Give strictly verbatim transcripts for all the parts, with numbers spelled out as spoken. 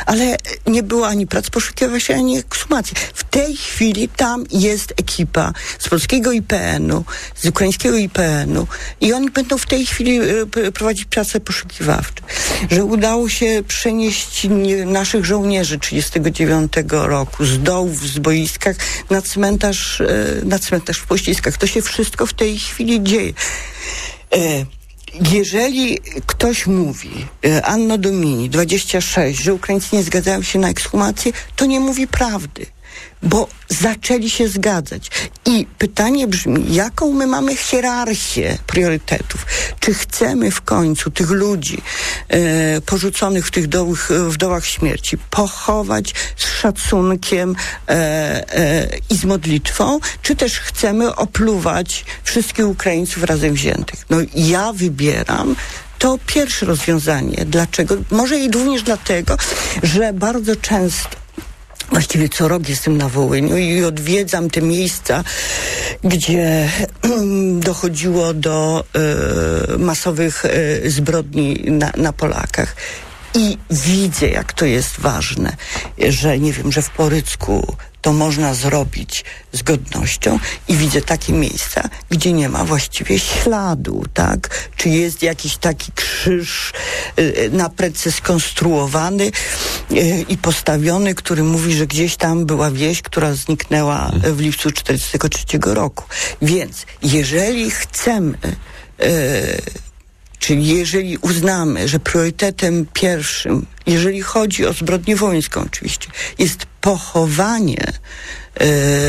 ale nie było ani prac poszukiwawczych, ani ekshumacji. W tej chwili tam jest ekipa z polskiego I P N-u, z ukraińskiego I P N-u i oni będą w tej chwili y, prowadzić prace poszukiwawcze. Że udało się przenieść nie, naszych żołnierzy trzydziestego dziewiątego roku z dołów, z boiskach na cmentarz, y, na cmentarz w Pościskach. To się wszystko w tej chwili dzieje. Y, Jeżeli ktoś mówi, Anno Domini dwadzieścia sześć, że Ukraińcy nie zgadzają się na ekshumację, to nie mówi prawdy, bo zaczęli się zgadzać. I pytanie brzmi, jaką my mamy hierarchię priorytetów? Czy chcemy w końcu tych ludzi e, porzuconych w tych dołach, w dołach śmierci pochować z szacunkiem e, e, i z modlitwą, czy też chcemy opluwać wszystkich Ukraińców razem wziętych? No ja wybieram to pierwsze rozwiązanie. Dlaczego? Może i również dlatego, że bardzo często właściwie co rok jestem na Wołyniu i odwiedzam te miejsca, gdzie dochodziło do y, masowych y, zbrodni na, na Polakach. I widzę, jak to jest ważne, że nie wiem, że w Porycku to można zrobić z godnością i widzę takie miejsca, gdzie nie ma właściwie śladu, tak? Czy jest jakiś taki krzyż y, na prece skonstruowany y, i postawiony, który mówi, że gdzieś tam była wieś, która zniknęła w lipcu czterdziestego trzeciego roku. Więc jeżeli chcemy y, Czyli jeżeli uznamy, że priorytetem pierwszym, jeżeli chodzi o zbrodnię wołyńską oczywiście, jest pochowanie e,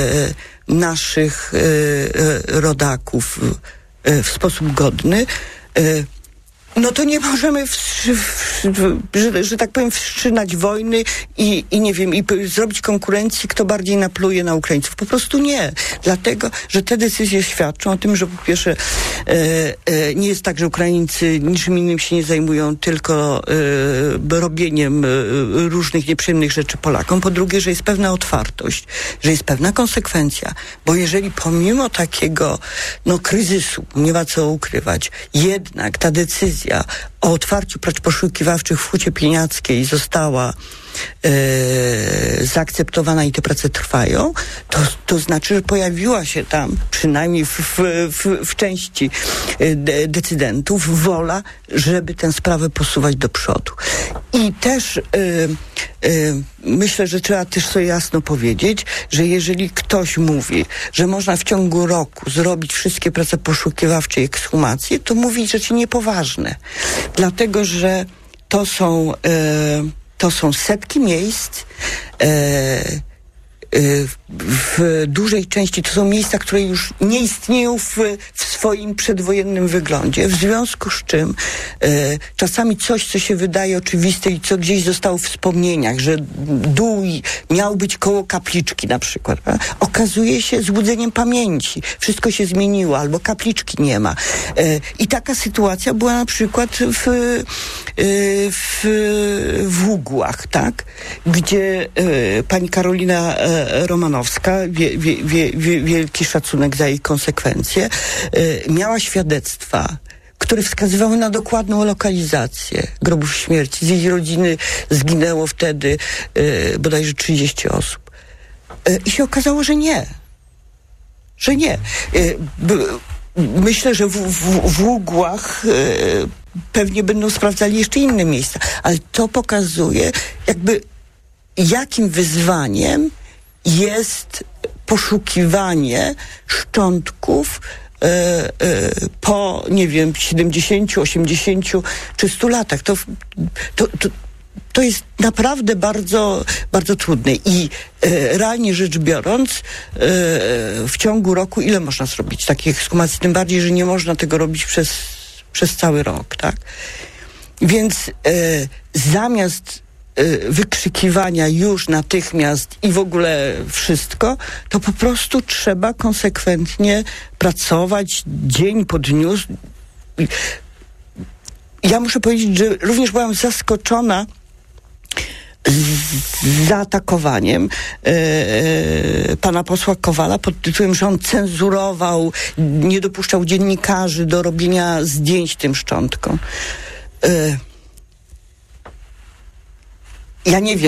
naszych e, rodaków e, w sposób godny, e, no to nie możemy, wstrzy, w, że, że tak powiem, wstrzymać wojny i, i nie wiem, i p- zrobić konkurencji, kto bardziej napluje na Ukraińców. Po prostu nie. Dlatego, że te decyzje świadczą o tym, że po pierwsze e, e, nie jest tak, że Ukraińcy niczym innym się nie zajmują, tylko e, robieniem e, różnych nieprzyjemnych rzeczy Polakom. Po drugie, że jest pewna otwartość, że jest pewna konsekwencja, bo jeżeli pomimo takiego no, kryzysu, nie ma co ukrywać, jednak ta decyzja o otwarciu prac poszukiwawczych w Hucie Pieniackiej została e, zaakceptowana i te prace trwają, to, to znaczy, że pojawiła się tam, przynajmniej w, w, w, w części de, decydentów, wola, żeby tę sprawę posuwać do przodu. I też e, e, myślę, że trzeba też sobie jasno powiedzieć, że jeżeli ktoś mówi, że można w ciągu roku zrobić wszystkie prace poszukiwawcze i ekshumacje, to mówi rzeczy niepoważne. Dlatego, że to są, e, to są setki miejsc, e, w dużej części to są miejsca, które już nie istnieją w, w swoim przedwojennym wyglądzie, w związku z czym e, czasami coś, co się wydaje oczywiste i co gdzieś zostało w wspomnieniach, że dół miał być koło kapliczki na przykład, a? okazuje się złudzeniem pamięci. Wszystko się zmieniło, albo kapliczki nie ma. E, I taka sytuacja była na przykład w, e, w, w Ługłach, tak? Gdzie e, pani Karolina e, Romanowska, wie, wie, wie, wie, wielki szacunek za jej konsekwencje, e, miała świadectwa, które wskazywały na dokładną lokalizację grobów śmierci. Z jej rodziny zginęło wtedy e, bodajże trzydzieści osób. E, I się okazało, że nie. Że nie. E, b, myślę, że w, w, w Ługłach e, pewnie będą sprawdzali jeszcze inne miejsca, ale to pokazuje jakby jakim wyzwaniem jest poszukiwanie szczątków e, e, po, nie wiem, siedemdziesięciu, osiemdziesięciu czy stu latach. To, to, to, to jest naprawdę bardzo, bardzo trudne. I e, realnie rzecz biorąc, e, w ciągu roku ile można zrobić takich ekshumacji? Tym bardziej, że nie można tego robić przez, przez cały rok, tak? Więc e, zamiast wykrzykiwania już natychmiast i w ogóle wszystko, to po prostu trzeba konsekwentnie pracować dzień po dniu. Ja muszę powiedzieć, że również byłam zaskoczona z zaatakowaniem e, pana posła Kowala pod tytułem, że on cenzurował, nie dopuszczał dziennikarzy do robienia zdjęć tym szczątkom. E, Ja nie wiem,